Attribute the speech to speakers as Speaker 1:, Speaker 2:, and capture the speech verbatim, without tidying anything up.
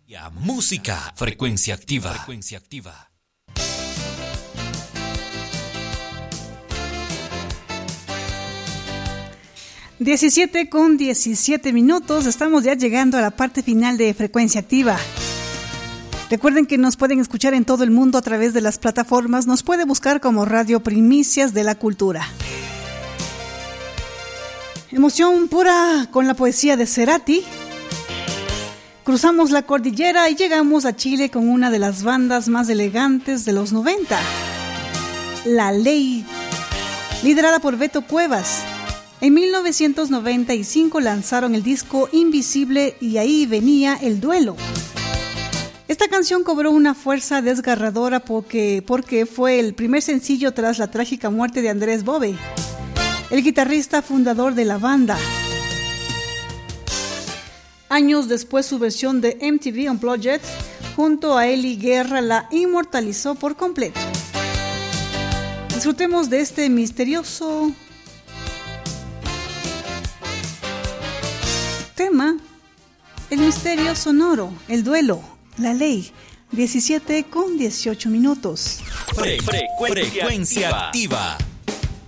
Speaker 1: Música, frecuencia activa, frecuencia activa.
Speaker 2: diecisiete con diecisiete minutos, estamos ya llegando a la parte final de Frecuencia Activa. Recuerden que nos pueden escuchar en todo el mundo a través de las plataformas, nos puede buscar como Radio Primicias de la Cultura. Emoción pura con la poesía de Cerati. Cruzamos la cordillera y llegamos a Chile con una de las bandas más elegantes de los noventa, La Ley, liderada por Beto Cuevas. En mil novecientos noventa y cinco lanzaron el disco Invisible y ahí venía El Duelo. Esta canción cobró una fuerza desgarradora porque, porque fue el primer sencillo tras la trágica muerte de Andrés Bove, el guitarrista fundador de la banda. Años después, su versión de M T V Unplugged junto a Eli Guerra la inmortalizó por completo. Disfrutemos de este misterioso tema, el misterio sonoro, El Duelo, La Ley, diecisiete con dieciocho minutos.
Speaker 1: Fre- frecuencia activa.